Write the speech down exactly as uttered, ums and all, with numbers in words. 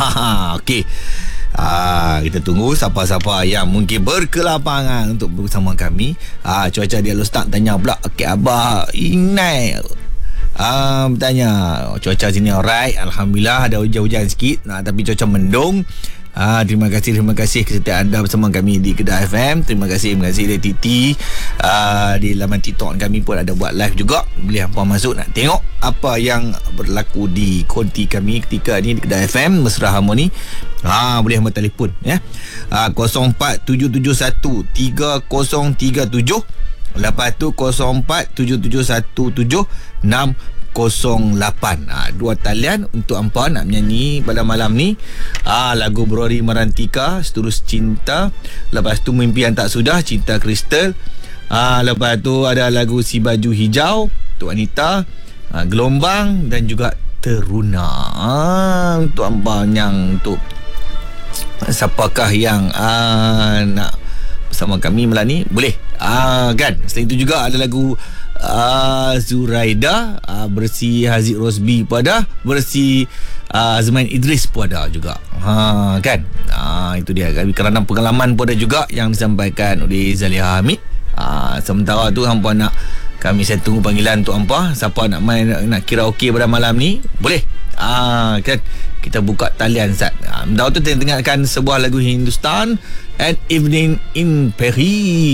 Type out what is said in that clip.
Ha, okey. Ah, kita tunggu siapa-siapa yang mungkin berkelapangan untuk bersama kami. Ah, cuaca dia Ustaz tanya pula, okey abah Inai. Ah, bertanya, cuaca sini alright, alhamdulillah ada hujan-hujan sikit, nah, tapi cuaca mendung. Ah, terima kasih terima kasih kesetiaan anda bersama kami di Kedah F M. Terima kasih terima kasih dari Titi. Ah, di laman TikTok kami pun ada buat live juga. Boleh hangpa masuk nak tengok apa yang berlaku di konti kami ketika ni di Kedah F M Mesra Harmoni. Ah, boleh hangpa telefon ya. Ah, kosong empat tujuh tujuh satu tiga kosong tiga tujuh. Lepas tu kosong empat tujuh tujuh satu tujuh enam kosong lapan. Ha, dua talian untuk hampa nak menyanyi pada malam ni. Ha, lagu Brori Marantika, Seterus Cinta. Lepas tu Mimpi Yang Tak Sudah, Cinta Kristal. Ha, lepas tu ada lagu Si Baju Hijau untuk wanita. Ha, Gelombang dan juga Teruna. Ha, untuk hampa yang untuk siapakah yang ha, nak bersama kami malam ni, boleh. Ah, kan. Selain itu juga ada lagu uh, Zuraida, uh, versi Haziq Rosbi pun ada, versi uh, Azman Idris pun ada juga. Ha, kan. Ah, itu dia. Kerana pengalaman pun ada juga yang disampaikan oleh Zaliha Hamid. Ah, sementara tu hampa nak kami saya tunggu panggilan untuk hampa. Siapa nak main nak karaoke pada malam ni, boleh. Ah, kan. Kita buka talian Zat. Ah, tu tengah-tengahkan sebuah lagu Hindustan and Evening in Paris.